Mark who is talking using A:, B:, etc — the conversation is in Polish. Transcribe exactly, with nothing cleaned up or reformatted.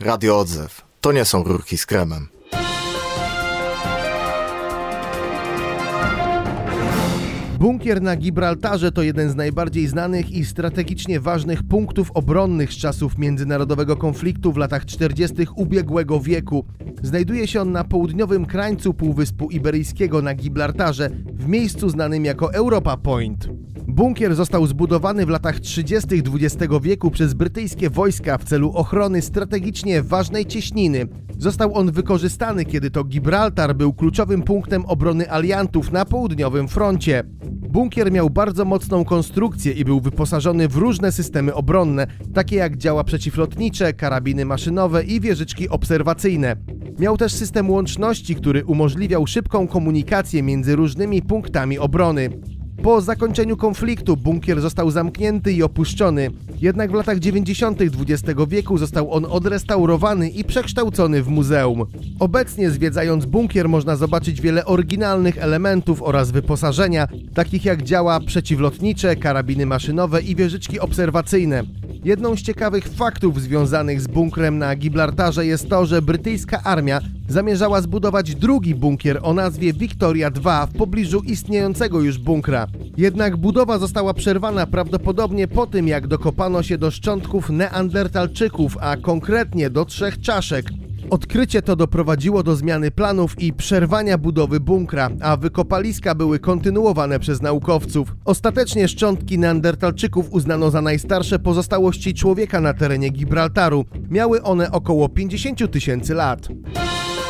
A: Radio Odzew. To nie są rurki z kremem.
B: Bunkier na Gibraltarze to jeden z najbardziej znanych i strategicznie ważnych punktów obronnych z czasów międzynarodowego konfliktu w latach czterdziestych ubiegłego wieku. Znajduje się on na południowym krańcu Półwyspu Iberyjskiego na Gibraltarze, w miejscu znanym jako Europa Point. Bunkier został zbudowany w latach trzydziestych dwudziestego wieku przez brytyjskie wojska w celu ochrony strategicznie ważnej cieśniny. Został on wykorzystany, kiedy to Gibraltar był kluczowym punktem obrony aliantów na południowym froncie. Bunkier miał bardzo mocną konstrukcję i był wyposażony w różne systemy obronne, takie jak działa przeciwlotnicze, karabiny maszynowe i wieżyczki obserwacyjne. Miał też system łączności, który umożliwiał szybką komunikację między różnymi punktami obrony. Po zakończeniu konfliktu bunkier został zamknięty i opuszczony, jednak w latach dziewięćdziesiątych dwudziestego wieku został on odrestaurowany i przekształcony w muzeum. Obecnie zwiedzając bunkier można zobaczyć wiele oryginalnych elementów oraz wyposażenia, takich jak działa przeciwlotnicze, karabiny maszynowe i wieżyczki obserwacyjne. Jedną z ciekawych faktów związanych z bunkrem na Gibraltarze jest to, że brytyjska armia zamierzała zbudować drugi bunkier o nazwie Victoria dwa w pobliżu istniejącego już bunkra. Jednak budowa została przerwana prawdopodobnie po tym, jak dokopano się do szczątków neandertalczyków, a konkretnie do trzech czaszek. Odkrycie to doprowadziło do zmiany planów i przerwania budowy bunkra, a wykopaliska były kontynuowane przez naukowców. Ostatecznie szczątki neandertalczyków uznano za najstarsze pozostałości człowieka na terenie Gibraltaru. Miały one około pięćdziesiąt tysięcy lat.